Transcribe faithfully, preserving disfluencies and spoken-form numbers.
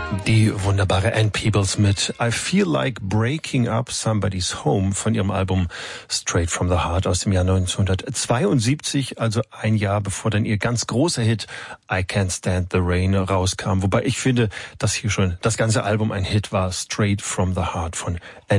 Die wunderbare Ann Peebles mit I Feel Like Breaking Up Somebody's Home von ihrem Album Straight from the Heart aus dem Jahr neunzehnhundertzweiundsiebzig, also ein Jahr bevor dann ihr ganz großer Hit I Can't Stand the Rain rauskam. Wobei ich finde, dass hier schon das ganze Album ein Hit war, Straight from the Heart von Ann